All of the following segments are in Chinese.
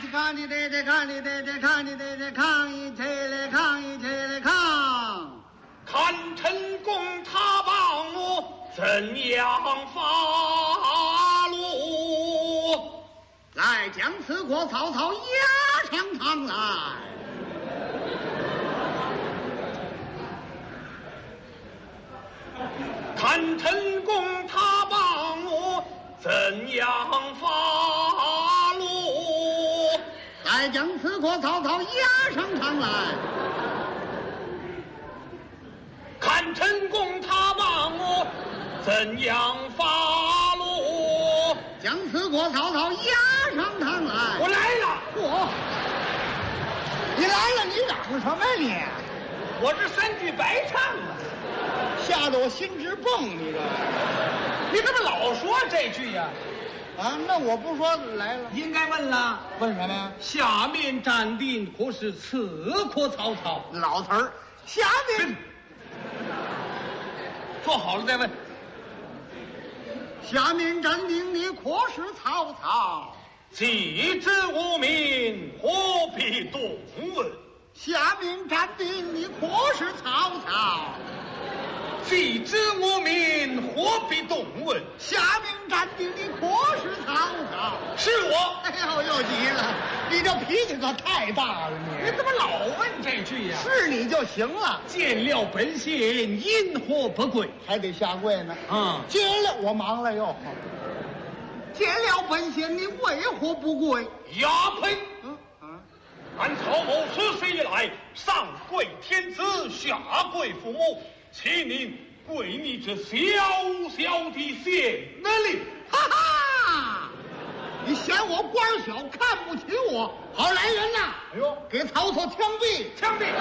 看你得这看你得这看你得这看一起来看一起来看， 看陈公他帮我怎样发落？ 来将此国曹操押上堂来。 看陈公他帮我怎样发落？ 来将此国曹操押上堂来。 看陈公他帮我怎样发落？ 将此国曹操押上堂来。 我来了。 你来了，你嚷什么呀你？ 我这3句白唱了， 吓得我心直蹦，你这你怎么老说这句呀？ 啊？那我不说来了， 应该问了， 问什么呀？ 下面站定可是刺客曹操？ 老词儿，下面做好了再问。 下面站定的可是曹操？ 既知我名，何必动问？ 下面站定的可是曹操？ 既知我名，何必动问？ 下面站定的可是曹操？ 是我。 哎呦，又急了！你这脾气可太大了， 你怎么老问这句呀？ 是你就行了， 见了本县，因何不跪？ 还得下跪呢。 啊， 见了我忙了又。见了本县，你为何不跪？ 呀呸！俺曹某出世以来，上跪天子，下跪父母，岂能跪你这小小的县令？ 哈哈！你嫌我官小，看不起我，好来人呐！ 哎呦， 给曹操枪毙！ 枪毙！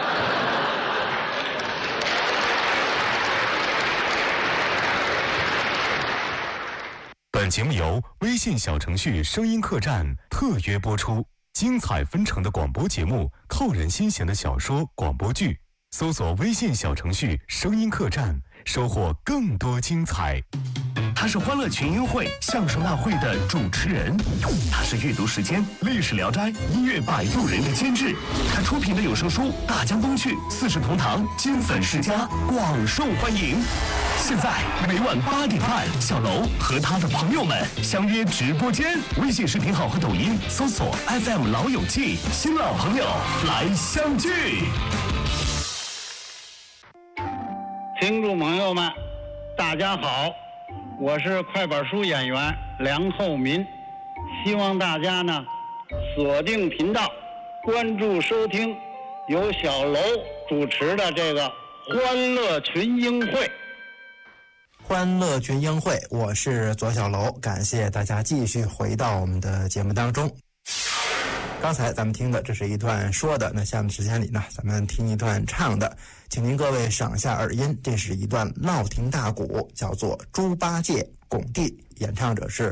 本节目由微信小程序声音客栈特约播出，精彩纷呈的广播节目，扣人心弦的小说、广播剧，搜索微信小程序声音客栈，收获更多精彩。 他是欢乐群英会相声大会的主持人，他是阅读时间历史聊斋音乐摆渡人的监制，他出品的有声书《大江东去》四世同堂金粉世家广受欢迎。现在每晚8点半，小楼和他的朋友们相约直播间，微信视频号和抖音搜索 FM 老友记，新老朋友来相聚。 听众朋友们，大家好，我是快板书演员梁厚民，希望大家呢锁定频道，关注收听由小楼主持的这个欢乐群英会。 欢乐群英会，我是左小楼，感谢大家继续回到我们的节目当中。刚才咱们听的这是一段说的，那下面时间里呢，咱们听一段唱的，请您各位赏下耳音，这是一段烙亭大鼓，叫做《猪八戒拱地》，演唱者是